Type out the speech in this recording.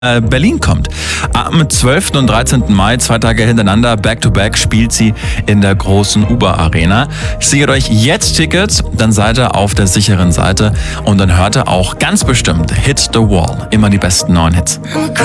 Berlin kommt. Am 12. und 13. Mai, 2 Tage hintereinander, back-to-back, spielt sie in der großen Uber-Arena. Sichert euch jetzt Tickets, dann seid ihr auf der sicheren Seite und dann hört ihr auch ganz bestimmt Hit the Wall. Immer die besten neuen Hits.